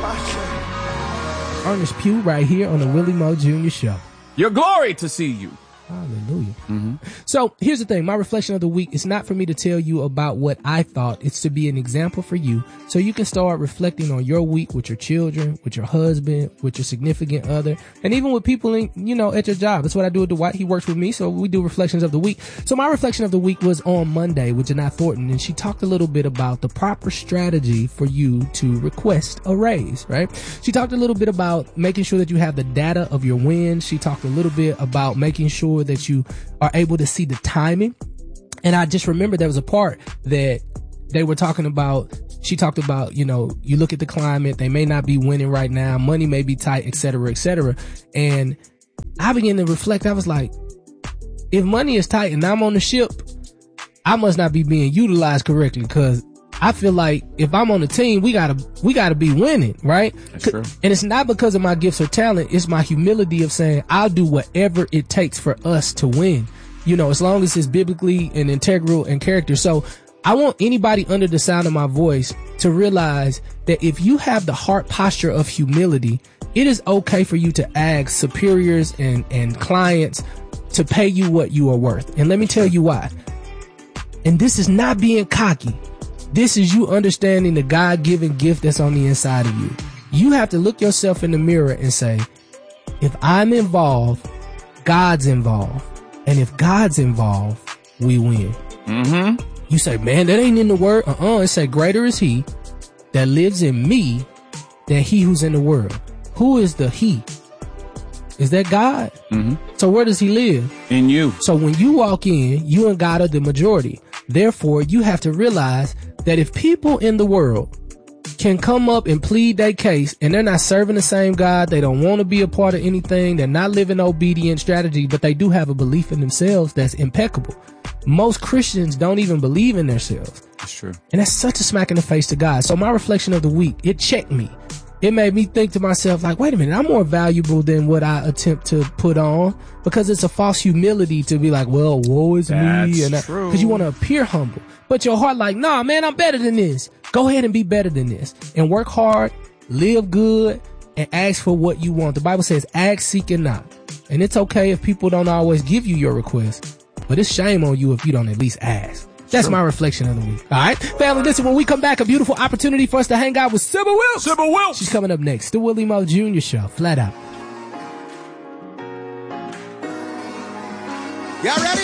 Ernest Pugh right here on the Willie Moe Jr. Show. Your glory to see you. Hallelujah. So here's the thing. My reflection of the week is not for me to tell you about what I thought. It's to be an example for you so you can start reflecting on your week with your children, with your husband, with your significant other, and even with people in, at your job. That's what I do with Dwight. He works with me, so we do reflections of the week. So my reflection of the week was on Monday with Janai Thornton, and she talked a little bit about the proper strategy for you to request a raise, right? She talked a little bit about making sure that you have the data of your wins. She talked a little bit about making sure that you are able to see the timing. And I just remember there was a part that they were talking about. She talked about, you look at the climate, they may not be winning right now, money may be tight, et cetera, et cetera. And I began to reflect. I was like, if money is tight and I'm on the ship, I must not be being utilized correctly, because I feel like if I'm on the team, we gotta be winning, right? That's true. And it's not because of my gifts or talent. It's my humility of saying I'll do whatever it takes for us to win. As long as it's biblically and integral in character. So I want anybody under the sound of my voice to realize that if you have the heart posture of humility, it is okay for you to ask superiors and clients to pay you what you are worth. And let me tell you why. And this is not being cocky. This is you understanding the God-given gift that's on the inside of you. You have to look yourself in the mirror and say, if I'm involved, God's involved. And if God's involved, we win. You say, man, that ain't in the word. It say, greater is he that lives in me than he who's in the world. Who is the he? Is that God? So where does he live? In you. So when you walk in, you and God are the majority. Therefore, you have to realize that if people in the world can come up and plead their case and they're not serving the same God, they don't want to be a part of anything, they're not living obedient strategy, but they do have a belief in themselves that's impeccable. Most Christians don't even believe in themselves. That's true. And that's such a smack in the face to God. So my reflection of the week, it checked me. It made me think to myself, like, wait a minute, I'm more valuable than what I attempt to put on, because it's a false humility to be like, well, woe is me. That's true. Because you want to appear humble. But your heart like, nah, man, I'm better than this. Go ahead and be better than this. And work hard, live good, and ask for what you want. The Bible says, ask, seek, and knock. And it's okay if people don't always give you your request, but it's shame on you if you don't at least ask. That's my reflection of the week. All right, family, listen, when we come back, a beautiful opportunity for us to hang out with Sybil Wilkes. Sybil Wilkes. She's coming up next. The Willie Moe Jr. Show, flat out. Y'all ready?